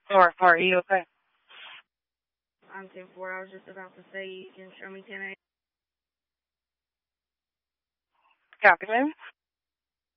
Or are you okay? I'm 10-4. I was just about to say you can show me 10-8. Copy, ma'am.